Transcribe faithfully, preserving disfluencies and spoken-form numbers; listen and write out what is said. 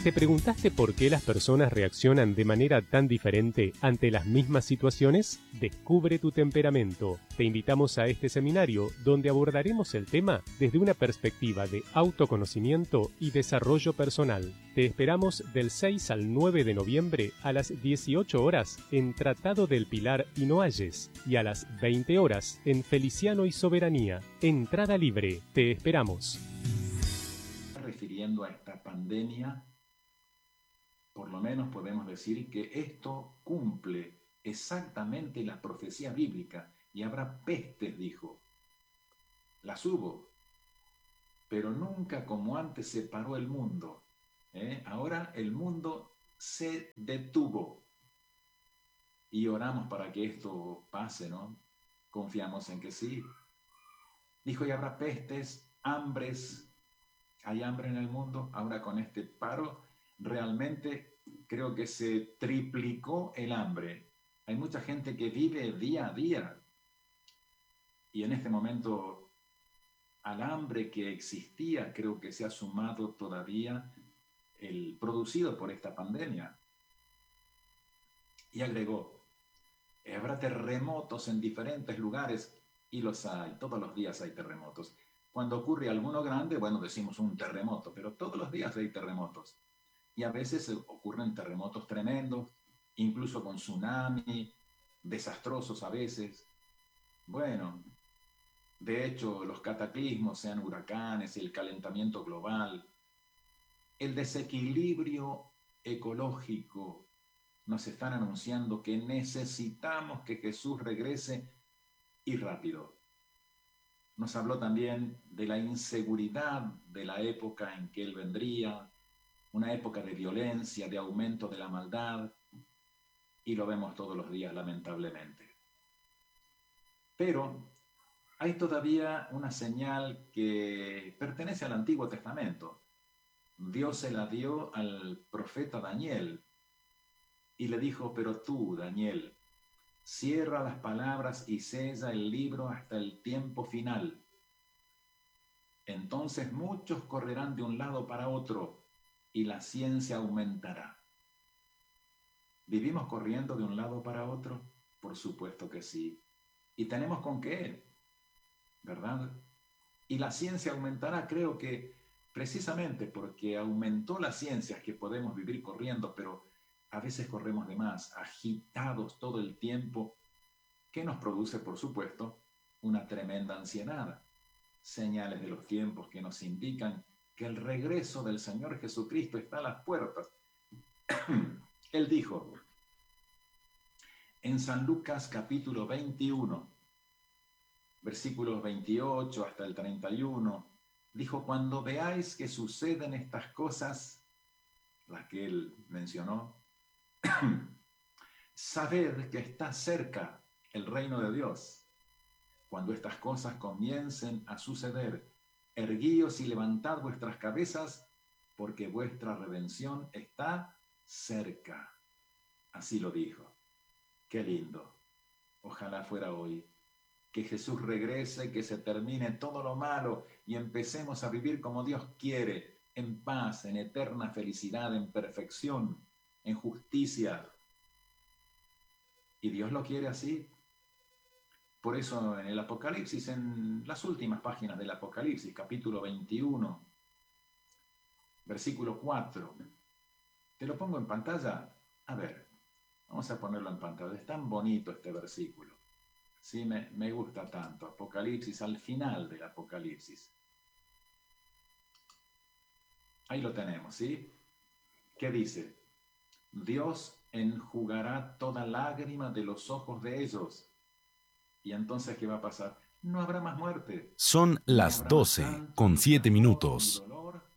¿Te preguntaste por qué las personas reaccionan de manera tan diferente ante las mismas situaciones? Descubre tu temperamento. Te invitamos a este seminario donde abordaremos el tema desde una perspectiva de autoconocimiento y desarrollo personal. Te esperamos del seis al nueve de noviembre a las dieciocho horas en Tratado del Pilar y Noalles y a las veinte horas en Feliciano y Soberanía. Entrada libre. Te esperamos. Refiriendo a esta pandemia, por lo menos podemos decir que esto cumple exactamente la profecía bíblica. Y habrá pestes, dijo. Las hubo, pero nunca como antes se paró el mundo. ¿eh? Ahora el mundo se detuvo. Y oramos para que esto pase, ¿no? Confiamos en que sí. Dijo, y habrá pestes, hambres. Hay hambre en el mundo. Ahora con este paro, realmente creo que se triplicó el hambre. Hay mucha gente que vive día a día. Y en este momento, al hambre que existía, creo que se ha sumado todavía el producido por esta pandemia. Y agregó, habrá terremotos en diferentes lugares, y los hay, todos los días hay terremotos. Cuando ocurre alguno grande, bueno, decimos un terremoto, pero todos los días hay terremotos. Y a veces ocurren terremotos tremendos, incluso con tsunami, desastrosos a veces. Bueno, de hecho, los cataclismos, sean huracanes, el calentamiento global, el desequilibrio ecológico, nos están anunciando que necesitamos que Jesús regrese y rápido. Nos habló también de la inseguridad de la época en que Él vendría, una época de violencia, de aumento de la maldad, y lo vemos todos los días, lamentablemente. Pero hay todavía una señal que pertenece al Antiguo Testamento. Dios se la dio al profeta Daniel y le dijo, pero tú, Daniel, cierra las palabras y sella el libro hasta el tiempo final. Entonces muchos correrán de un lado para otro y la ciencia aumentará. ¿Vivimos corriendo de un lado para otro? Por supuesto que sí. Y tenemos con qué, ¿verdad? Y la ciencia aumentará, creo que precisamente porque aumentó la ciencia que podemos vivir corriendo, pero a veces corremos de más, agitados todo el tiempo, que nos produce, por supuesto, una tremenda ansiedad. Señales de los tiempos que nos indican que el regreso del Señor Jesucristo está a las puertas. Él dijo en San Lucas capítulo veintiuno, versículos veintiocho hasta el treinta y uno, dijo, cuando veáis que suceden estas cosas, las que él mencionó, sabed que está cerca el reino de Dios. Cuando estas cosas comiencen a suceder, erguíos y levantad vuestras cabezas, porque vuestra redención está cerca. Así lo dijo. Qué lindo. Ojalá fuera hoy. Que Jesús regrese, que se termine todo lo malo y empecemos a vivir como Dios quiere, en paz, en eterna felicidad, en perfección, en justicia. Y Dios lo quiere así. Por eso en el Apocalipsis, en las últimas páginas del Apocalipsis, capítulo veintiuno, versículo cuatro, ¿te lo pongo en pantalla? A ver, vamos a ponerlo en pantalla. Es tan bonito este versículo. Sí, me, me gusta tanto. Apocalipsis, al final del Apocalipsis. Ahí lo tenemos, ¿sí? ¿Qué dice? Dios enjugará toda lágrima de los ojos de ellos. ¿Y entonces qué va a pasar? No habrá más muerte. Son las doce con siete minutos.